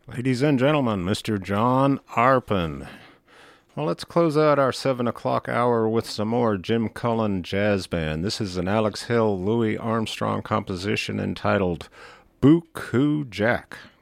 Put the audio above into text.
Ladies and gentlemen, Mr. John Arpin. Well, let's close out our 7 o'clock hour with some more Jim Cullen Jazz Band. This is an Alex Hill, Louis Armstrong composition entitled Boo Coo Jack.